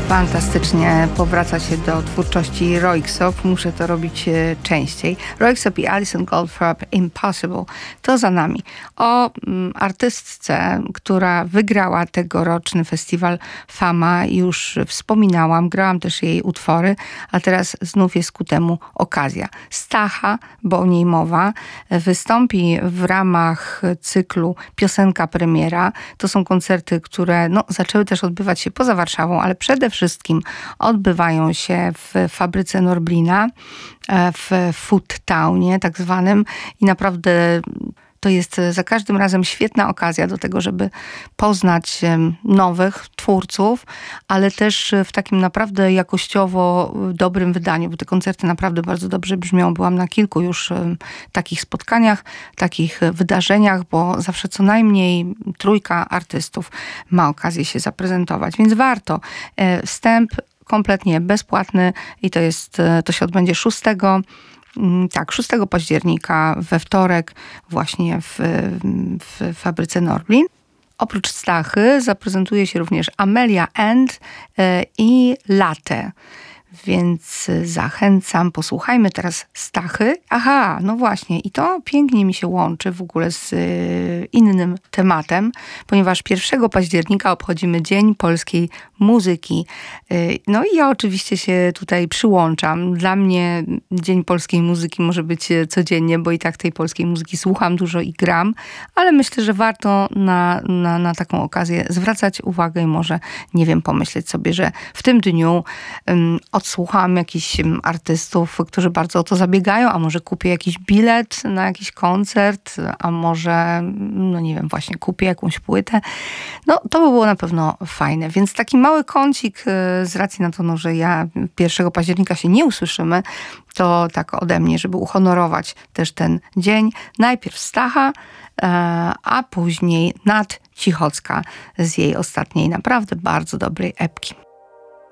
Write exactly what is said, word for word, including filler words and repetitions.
Fantastycznie powraca się do twórczości Röyksopp. Muszę to robić częściej. Röyksopp i Alison Goldfrapp, Impossible. To za nami. O mm, artystce, która wygrała tegoroczny festiwal Fama, już wspominałam. Grałam też jej utwory, a teraz znów jest ku temu okazja. Stacha, bo o niej mowa, wystąpi w ramach cyklu Piosenka Premiera. To są koncerty, które no, zaczęły też odbywać się poza Warszawą, ale przede wszystkim odbywają się w fabryce Norblina, w Food Townie tak zwanym i naprawdę to jest za każdym razem świetna okazja do tego, żeby poznać nowych twórców, ale też w takim naprawdę jakościowo dobrym wydaniu, bo te koncerty naprawdę bardzo dobrze brzmią. Byłam na kilku już takich spotkaniach, takich wydarzeniach, bo zawsze co najmniej trójka artystów ma okazję się zaprezentować, więc warto. Wstęp kompletnie bezpłatny i to jest, to się odbędzie szóstego Tak, szóstego października we wtorek właśnie w, w fabryce Norblin. Oprócz Stachy zaprezentuje się również Amelia And i Latte. Więc zachęcam, posłuchajmy teraz Stachy. Aha, no właśnie, i to pięknie mi się łączy w ogóle z innym tematem, ponieważ pierwszego października obchodzimy Dzień Polskiej Muzyki. No i ja oczywiście się tutaj przyłączam. Dla mnie Dzień Polskiej Muzyki może być codziennie, bo i tak tej polskiej muzyki słucham dużo i gram, ale myślę, że warto na, na, na taką okazję zwracać uwagę i może, nie wiem, pomyśleć sobie, że w tym dniu um, odsłucham jakichś artystów, którzy bardzo o to zabiegają, a może kupię jakiś bilet na jakiś koncert, a może, no nie wiem, właśnie kupię jakąś płytę. No to by było na pewno fajne. Więc taki mały kącik z racji na to, no, że ja pierwszego października się nie usłyszymy, to tak ode mnie, żeby uhonorować też ten dzień. Najpierw Stacha, a później Nat Cichocka z jej ostatniej naprawdę bardzo dobrej epki.